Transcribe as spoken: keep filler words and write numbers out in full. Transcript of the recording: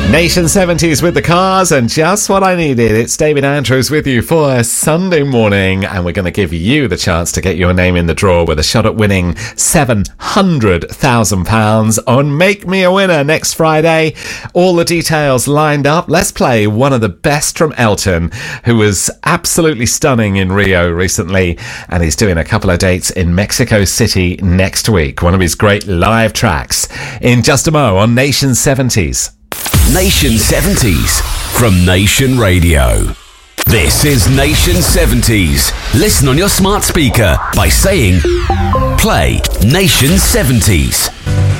Nation seventies with the Cars, and just what I needed. It's David Andrews with you for a Sunday morning, and we're going to give you the chance to get your name in the draw with a shot at winning seven hundred thousand pounds on Make Me a Winner next Friday. All the details lined up. Let's play one of the best from Elton, who was absolutely stunning in Rio recently, and he's doing a couple of dates in Mexico City next week. One of his great live tracks in just a mo on Nation seventies. Nation seventies from Nation Radio. This is Nation seventies. Listen on your smart speaker by saying, play Nation seventies.